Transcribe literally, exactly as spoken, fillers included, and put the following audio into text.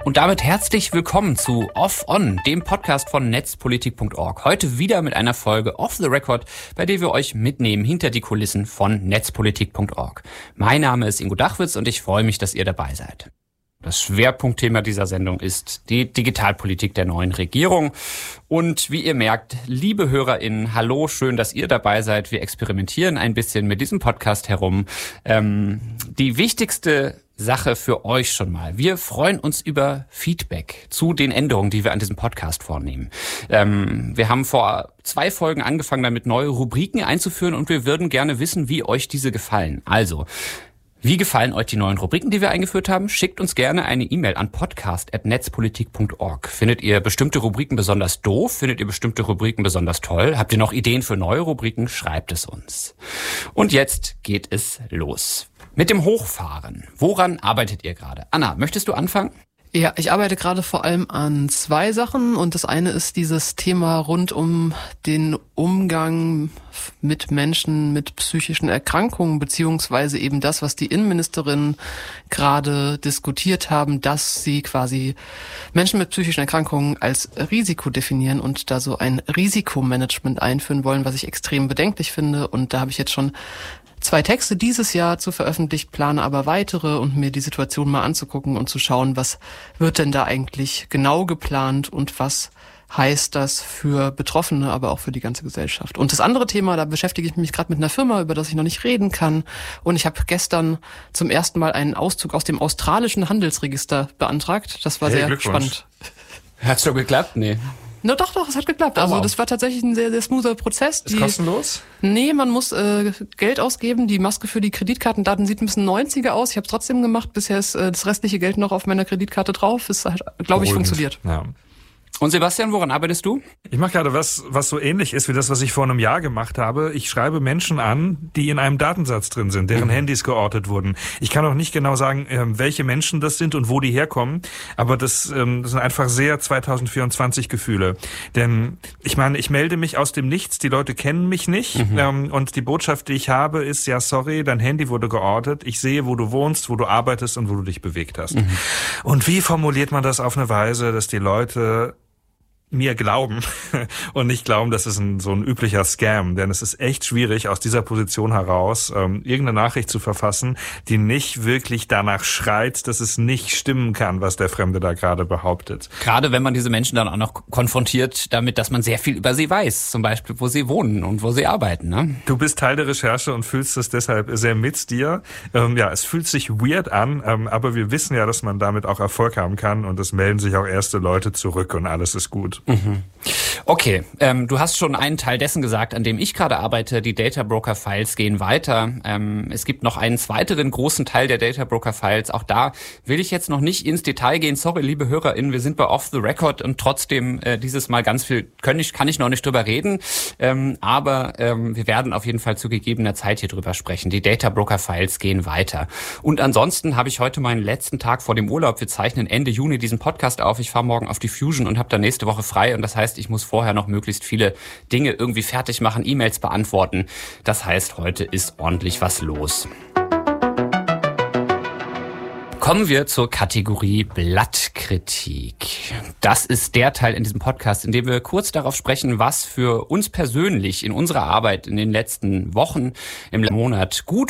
Und damit herzlich willkommen zu Off On, dem Podcast von netzpolitik punkt org. Heute wieder mit einer Folge Off the Record, bei der wir euch mitnehmen hinter die Kulissen von netzpolitik punkt org. Mein Name ist Ingo Dachwitz und ich freue mich, dass ihr dabei seid. Das Schwerpunktthema dieser Sendung ist die Digitalpolitik der neuen Regierung. Und wie ihr merkt, liebe HörerInnen, hallo, schön, dass ihr dabei seid. Wir experimentieren ein bisschen mit diesem Podcast herum. Ähm, die wichtigste Sache für euch schon mal. Wir freuen uns über Feedback zu den Änderungen, die wir an diesem Podcast vornehmen. Ähm, wir haben vor zwei Folgen angefangen, damit neue Rubriken einzuführen und wir würden gerne wissen, wie euch diese gefallen. Also, wie gefallen euch die neuen Rubriken, die wir eingeführt haben? Schickt uns gerne eine E-Mail an podcast at netzpolitik punkt org. Findet ihr bestimmte Rubriken besonders doof? Findet ihr bestimmte Rubriken besonders toll? Habt ihr noch Ideen für neue Rubriken? Schreibt es uns. Und jetzt geht es los. Mit dem Hochfahren. Woran arbeitet ihr gerade? Anna, möchtest du anfangen? Ja, ich arbeite gerade vor allem an zwei Sachen und das eine ist dieses Thema rund um den Umgang mit Menschen mit psychischen Erkrankungen, beziehungsweise eben das, was die Innenministerin gerade diskutiert haben, dass sie quasi Menschen mit psychischen Erkrankungen als Risiko definieren und da so ein Risikomanagement einführen wollen, was ich extrem bedenklich finde. Und da habe ich jetzt schon zwei Texte dieses Jahr zu veröffentlicht, plane aber weitere und mir die Situation mal anzugucken und zu schauen, was wird denn da eigentlich genau geplant und was heißt das für Betroffene, aber auch für die ganze Gesellschaft. Und das andere Thema, da beschäftige ich mich gerade mit einer Firma, über das ich noch nicht reden kann. Und ich habe gestern zum ersten Mal einen Auszug aus dem australischen Handelsregister beantragt. Das war hey, sehr spannend. Hat's doch geklappt? Nee. No, doch, doch, es hat geklappt. Also das war tatsächlich ein sehr, sehr smoother Prozess. Ist die, kostenlos? Nee, man muss äh, Geld ausgeben. Die Maske für die Kreditkartendaten sieht ein bisschen neunziger aus. Ich habe es trotzdem gemacht. Bisher ist äh, das restliche Geld noch auf meiner Kreditkarte drauf. Es hat, glaube ich, funktioniert. Ja. Und Sebastian, woran arbeitest du? Ich mache gerade was, was so ähnlich ist wie das, was ich vor einem Jahr gemacht habe. Ich schreibe Menschen an, die in einem Datensatz drin sind, deren mhm. Handys geortet wurden. Ich kann auch nicht genau sagen, welche Menschen das sind und wo die herkommen, aber das, das sind einfach sehr zwanzig vierundzwanzig Gefühle. Denn ich meine, ich melde mich aus dem Nichts, die Leute kennen mich nicht mhm. und die Botschaft, die ich habe, ist, ja sorry, dein Handy wurde geortet, ich sehe, wo du wohnst, wo du arbeitest und wo du dich bewegt hast. Mhm. Und wie formuliert man das auf eine Weise, dass die Leute mir glauben und nicht glauben, das ist ein, so ein üblicher Scam, denn es ist echt schwierig, aus dieser Position heraus ähm, irgendeine Nachricht zu verfassen, die nicht wirklich danach schreit, dass es nicht stimmen kann, was der Fremde da gerade behauptet. Gerade wenn man diese Menschen dann auch noch konfrontiert damit, dass man sehr viel über sie weiß, zum Beispiel, wo sie wohnen und wo sie arbeiten. Ne? Du bist Teil der Recherche und fühlst es deshalb sehr mit dir. Ähm, ja, es fühlt sich weird an, ähm, aber wir wissen ja, dass man damit auch Erfolg haben kann und es melden sich auch erste Leute zurück und alles ist gut. Mhm. Okay, ähm, du hast schon einen Teil dessen gesagt, an dem ich gerade arbeite. Die Data Broker Files gehen weiter. Ähm, es gibt noch einen weiteren großen Teil der Data Broker Files. Auch da will ich jetzt noch nicht ins Detail gehen. Sorry, liebe HörerInnen, wir sind bei Off the Record und trotzdem äh, dieses Mal ganz viel kann ich, kann ich noch nicht drüber reden. Ähm, aber ähm, wir werden auf jeden Fall zu gegebener Zeit hier drüber sprechen. Die Data Broker Files gehen weiter. Und ansonsten habe ich heute meinen letzten Tag vor dem Urlaub. Wir zeichnen Ende Juni diesen Podcast auf. Ich fahre morgen auf die Fusion und habe dann nächste Woche frei und das heißt, ich muss vorher noch möglichst viele Dinge irgendwie fertig machen, E-Mails beantworten. Das heißt, heute ist ordentlich was los. Kommen wir zur Kategorie Blattkritik. Das ist der Teil in diesem Podcast, in dem wir kurz darauf sprechen, was für uns persönlich in unserer Arbeit in den letzten Wochen, im Monat gut